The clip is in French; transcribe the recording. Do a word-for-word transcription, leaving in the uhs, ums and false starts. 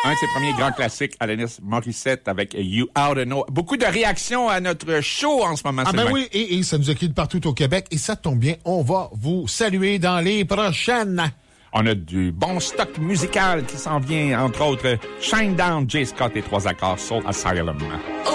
Un de ses premiers grands classiques, Alanis Morissette avec You Oughta Know. Beaucoup de réactions à notre show en ce moment. Ah Sylvain. ben oui, et, et ça nous écrit de partout au Québec. Et ça tombe bien, on va vous saluer dans les prochaines. On a du bon stock musical qui s'en vient, entre autres Shine Down, Jay Scott et Trois Accords, Soul Asylum. Oh.